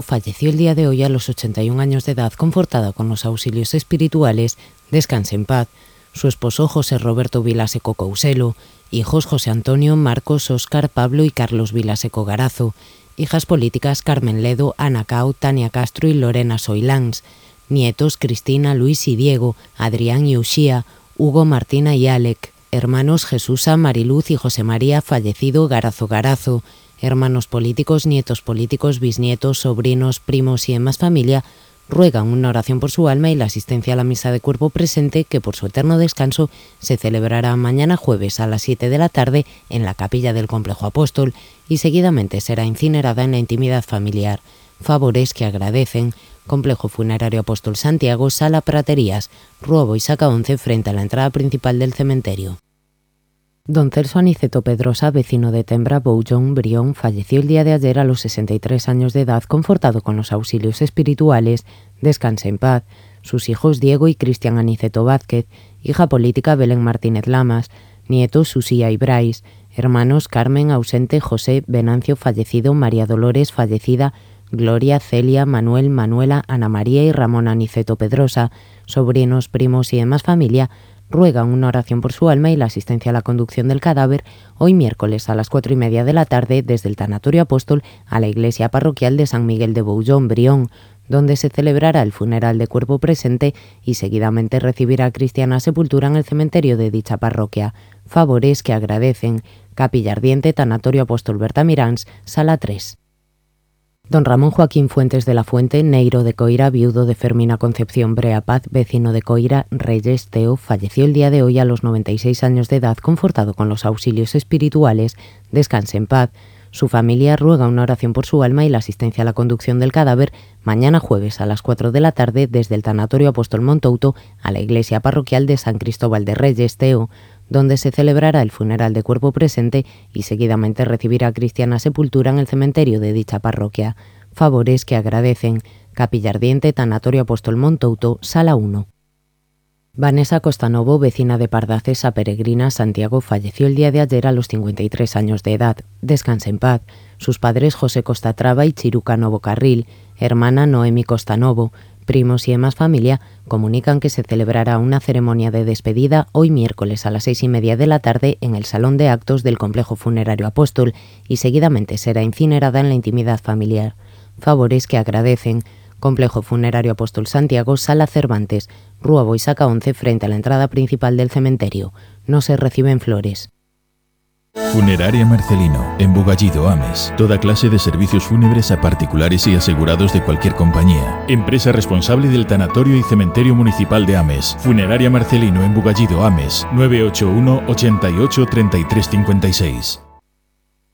falleció el día de hoy a los 81 años de edad, confortada con los auxilios espirituales. Descanse en paz. Su esposo José Roberto Vilaseco Couselo, hijos José Antonio, Marcos, Óscar, Pablo y Carlos Vilaseco Garazo, hijas políticas Carmen Ledo, Ana Cao, Tania Castro y Lorena Soilans, nietos Cristina, Luis y Diego, Adrián y Uxía, Hugo, Martina y Alec, hermanos Jesusa, Mariluz y José María fallecido Garazo Garazo, hermanos políticos, nietos políticos, bisnietos, sobrinos, primos y demás familia, ruegan una oración por su alma y la asistencia a la misa de cuerpo presente, que por su eterno descanso se celebrará mañana jueves a las 7 de la tarde en la capilla del Complejo Apóstol y seguidamente será incinerada en la intimidad familiar. Favores que agradecen. Complejo Funerario Apóstol Santiago, Sala Praterías, Rua Boisaca 11, frente a la entrada principal del cementerio. Don Celso Aniceto Pedrosa, vecino de Tembra, Boullón, Brión, falleció el día de ayer a los 63 años de edad, confortado con los auxilios espirituales. Descanse en paz. Sus hijos Diego y Cristian Aniceto Vázquez, hija política Belén Martínez Lamas, nietos Susía y Brais, hermanos Carmen ausente, José, Venancio fallecido, María Dolores fallecida, Gloria, Celia, Manuel, Manuela, Ana María y Ramón Aniceto Pedrosa, sobrinos, primos y demás familia, ruegan una oración por su alma y la asistencia a la conducción del cadáver hoy miércoles a las 4:30 de la tarde desde el Tanatorio Apóstol a la iglesia parroquial de San Miguel de Boullón, Brión, donde se celebrará el funeral de cuerpo presente y seguidamente recibirá cristiana sepultura en el cementerio de dicha parroquia. Favores que agradecen. Capilla Ardiente, Tanatorio Apóstol Bertamiráns, Sala 3. Don Ramón Joaquín Fuentes de la Fuente, Neiro de Coira, viudo de Fermina Concepción Brea Paz, vecino de Coira, Reyes Teo, falleció el día de hoy a los 96 años de edad, confortado con los auxilios espirituales. Descanse en paz. Su familia ruega una oración por su alma y la asistencia a la conducción del cadáver mañana jueves a las 4 de la tarde desde el Tanatorio Apóstol Montouto a la iglesia parroquial de San Cristóbal de Reyes Teo, donde se celebrará el funeral de cuerpo presente y seguidamente recibirá cristiana sepultura en el cementerio de dicha parroquia. Favores que agradecen. Capilla Ardiente, Tanatorio Apóstol Montouto, Sala 1. Vanessa Costanovo, vecina de Pardaces a Peregrina, Santiago, falleció el día de ayer a los 53 años de edad. Descanse en paz. Sus padres José Costatrava y Chiruca Novo Carril, hermana Noemi Costanovo, primos y demás familia, comunican que se celebrará una ceremonia de despedida hoy miércoles a las 6:30 de la tarde en el Salón de Actos del Complejo Funerario Apóstol y seguidamente será incinerada en la intimidad familiar. Favores que agradecen. Complejo Funerario Apóstol Santiago, Sala Cervantes, Rua Boisaca 11, frente a la entrada principal del cementerio. No se reciben flores. Funeraria Marcelino, en Bugallido, Ames. Toda clase de servicios fúnebres a particulares y asegurados de cualquier compañía. Empresa responsable del Tanatorio y Cementerio Municipal de Ames. Funeraria Marcelino, en Bugallido, Ames. 981 88 33 56.